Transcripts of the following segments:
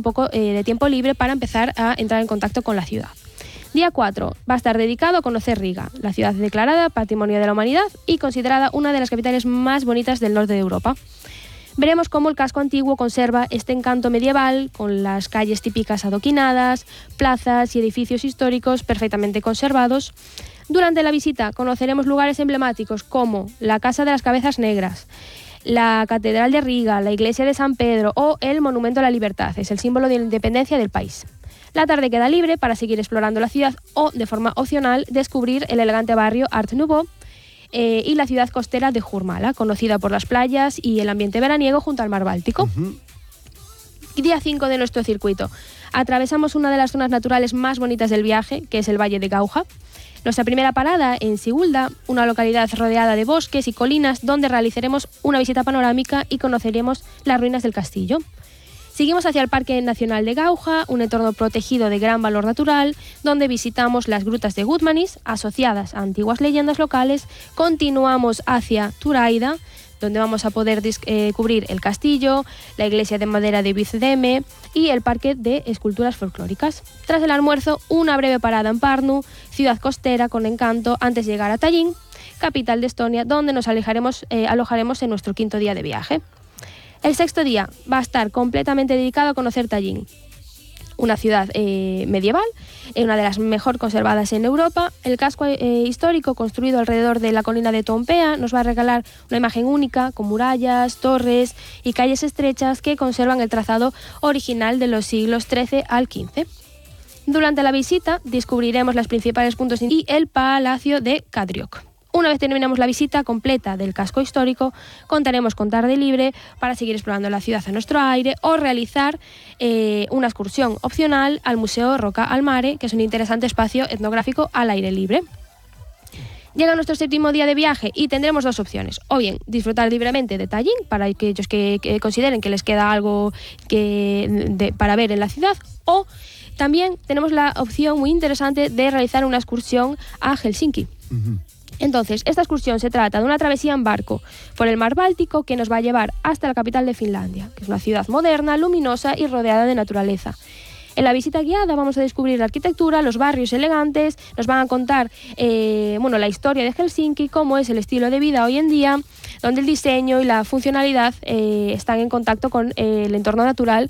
un poco de tiempo libre para empezar a entrar en contacto con la ciudad. Día 4 va a estar dedicado a conocer Riga, la ciudad declarada Patrimonio de la Humanidad y considerada una de las capitales más bonitas del norte de Europa. Veremos cómo el casco antiguo conserva este encanto medieval, con las calles típicas adoquinadas, plazas y edificios históricos perfectamente conservados. Durante la visita conoceremos lugares emblemáticos como la Casa de las Cabezas Negras, la Catedral de Riga, la Iglesia de San Pedro o el Monumento a la Libertad, es el símbolo de la independencia del país. La tarde queda libre para seguir explorando la ciudad o, de forma opcional, descubrir el elegante barrio Art Nouveau y la ciudad costera de Jurmala, conocida por las playas y el ambiente veraniego junto al mar Báltico. Día 5 de nuestro circuito. Atravesamos una de las zonas naturales más bonitas del viaje, que es el Valle de Gauja. Nuestra primera parada en Sigulda, una localidad rodeada de bosques y colinas donde realizaremos una visita panorámica y conoceremos las ruinas del castillo. Seguimos hacia el Parque Nacional de Gauja, un entorno protegido de gran valor natural, donde visitamos las grutas de Gutmanis, asociadas a antiguas leyendas locales. Continuamos hacia Turaida, donde vamos a poder cubrir el castillo, la iglesia de madera de Vicedeme y el parque de esculturas folclóricas. Tras el almuerzo, una breve parada en Pärnu, ciudad costera con encanto, antes de llegar a Tallinn, capital de Estonia, donde nos alojaremos en nuestro quinto día de viaje. El sexto día va a estar completamente dedicado a conocer Tallinn, una ciudad medieval, una de las mejor conservadas en Europa. El casco histórico, construido alrededor de la colina de Tompea, nos va a regalar una imagen única, con murallas, torres y calles estrechas que conservan el trazado original de los siglos XIII al XV. Durante la visita descubriremos los principales puntos y el Palacio de Kadriok. Una vez terminemos la visita completa del casco histórico, contaremos con tarde libre para seguir explorando la ciudad a nuestro aire o realizar una excursión opcional al Museo Rocca al Mare, que es un interesante espacio etnográfico al aire libre. Llega nuestro séptimo día de viaje y tendremos dos opciones: o bien disfrutar libremente de Tallinn, para aquellos que consideren que les queda algo para ver en la ciudad, o también tenemos la opción muy interesante de realizar una excursión a Helsinki. Entonces, esta excursión se trata de una travesía en barco por el mar Báltico que nos va a llevar hasta la capital de Finlandia, que es una ciudad moderna, luminosa y rodeada de naturaleza. En la visita guiada vamos a descubrir la arquitectura, los barrios elegantes, nos van a contar la historia de Helsinki, cómo es el estilo de vida hoy en día, donde el diseño y la funcionalidad están en contacto con el entorno natural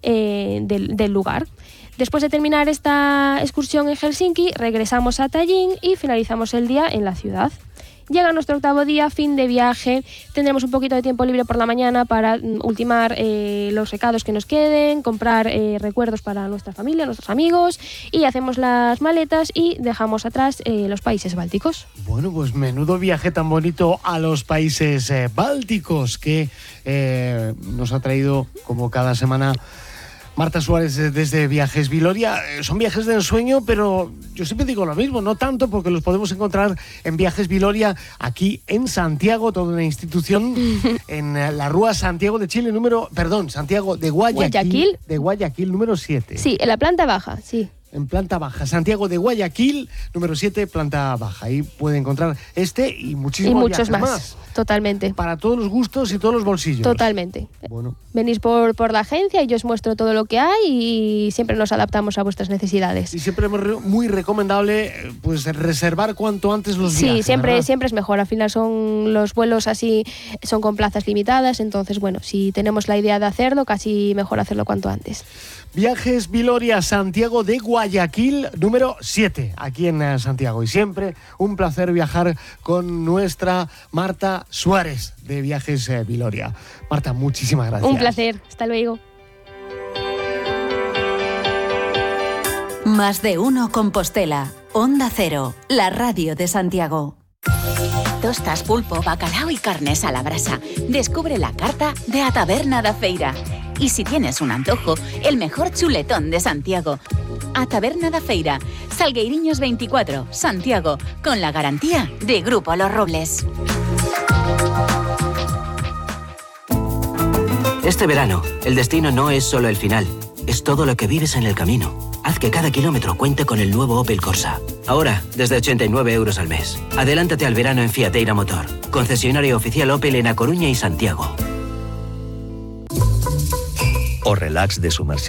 del lugar. Después de terminar esta excursión en Helsinki, regresamos a Tallinn y finalizamos el día en la ciudad. Llega nuestro octavo día, fin de viaje. Tendremos un poquito de tiempo libre por la mañana para ultimar los recados que nos queden, comprar recuerdos para nuestra familia, nuestros amigos, y hacemos las maletas y dejamos atrás los países bálticos. Bueno, pues menudo viaje tan bonito a los países bálticos que nos ha traído, como cada semana, Marta Suárez desde Viajes Viloria. Son viajes de ensueño, pero yo siempre digo lo mismo, no tanto, porque los podemos encontrar en Viajes Viloria, aquí en Santiago, toda una institución, en la Rúa Santiago de Chile, Santiago de Guayaquil. De Guayaquil, número 7. Sí, en la planta baja, sí. En planta baja, Santiago de Guayaquil, número 7, planta baja. Ahí puede encontrar y muchísimos y muchos más. más. Totalmente. Para todos los gustos y todos los bolsillos. Totalmente. Bueno. Venís por la agencia y yo os muestro todo lo que hay y siempre nos adaptamos a vuestras necesidades. Y siempre es muy recomendable pues reservar cuanto antes los viajes. Sí, siempre es mejor. Al final son los vuelos así, son con plazas limitadas, entonces bueno, si tenemos la idea de hacerlo, casi mejor hacerlo cuanto antes. Viajes Viloria, Santiago de Guayaquil, número 7, aquí en Santiago. Y siempre un placer viajar con nuestra Marta Suárez de Viajes Viloria. Marta, muchísimas gracias. Un placer, hasta luego. Más de uno Compostela, Onda Cero, la radio de Santiago. Tostas, pulpo, bacalao y carnes a la brasa. Descubre la carta de A Taberna da Feira. Y si tienes un antojo, el mejor chuletón de Santiago. A Taberna da Feira, Salgueiriños 24, Santiago, con la garantía de Grupo Los Robles. Este verano, el destino no es solo el final, es todo lo que vives en el camino. Haz que cada kilómetro cuente con el nuevo Opel Corsa. Ahora, desde 89 € al mes. Adelántate al verano en Fiateira Motor, concesionario oficial Opel en A Coruña y Santiago. O relax de sumersión